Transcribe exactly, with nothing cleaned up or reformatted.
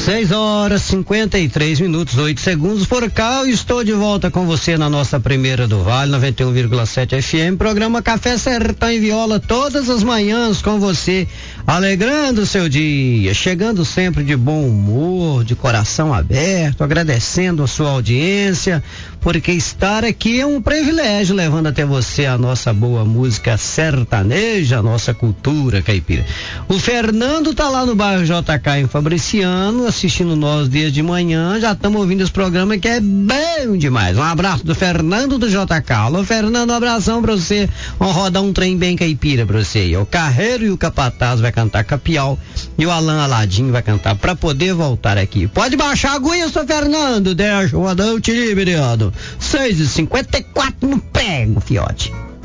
seis horas, cinquenta e três minutos, oito segundos por cá. Eu estou de volta com você na nossa primeira do Vale, noventa e um vírgula sete F M. Programa Café Sertão e Viola, todas as manhãs com você, alegrando o seu dia, chegando sempre de bom humor, de coração aberto, agradecendo a sua audiência, porque estar aqui é um privilégio, levando até você a nossa boa música sertaneja, a nossa cultura caipira. O Fernando tá lá no bairro J K em Fabriciano, assistindo nós dias de manhã, já estamos ouvindo esse programa que é bem demais. Um abraço do Fernando do J K. Alô, Fernando, um abração pra você. Vamos rodar um trem bem caipira pra você. O Carreiro e o Capataz vai cantar Capial e o Alan Aladim vai cantar Pra Poder Voltar Aqui. Pode baixar a aguinha, seu Fernando. Deixa o Adão Tiribereado. seis e cinquenta e quatro no prego, fiote.